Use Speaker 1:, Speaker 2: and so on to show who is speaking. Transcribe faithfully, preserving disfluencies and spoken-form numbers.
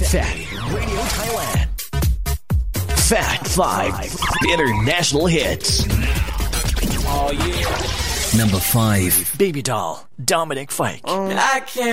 Speaker 1: Fat Radio Thailand. Fat Five International Hits.
Speaker 2: Oh yeah.
Speaker 1: Number five. Baby Doll, Dominic Fike.
Speaker 3: I can't